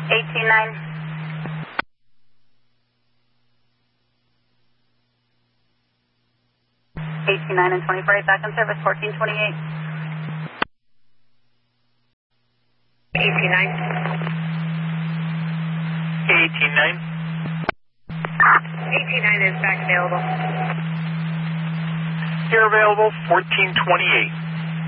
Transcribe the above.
18-9. 18-9 and 24, back in service, 1428. 18-9. 18-9. 18-9 is back available. You're available, 1428.